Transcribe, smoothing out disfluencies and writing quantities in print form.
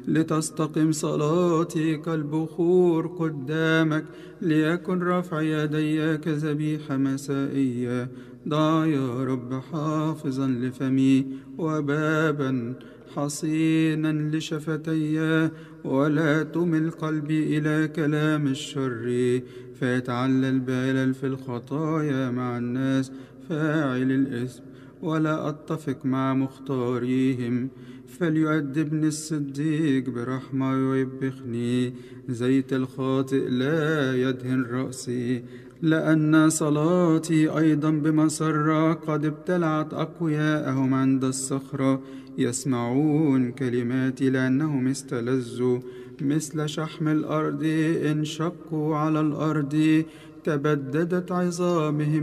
لتستقم صلاتي كالبخور قدامك، ليكن رفع يدي كذبيحة مسائية. ضع يا رب حافظا لفمي وبابا حصينا لشفتي، ولا تمل قلبي إلى كلام الشر، فيتعلل بالل في الخطايا مع الناس فاعل الإثم، ولا أتفق مع مختاريهم. فليؤدبني الصديق برحمة ويوبخني، زيت الخاطئ لا يدهن رأسي. لأن صلاتي أيضا بمسرة قد ابتلعت أقوياءهم عند الصخرة، يسمعون كلماتي لأنهم استلذوا. مثل شحم الأرض انشقوا على الأرض، تبددت عظامهم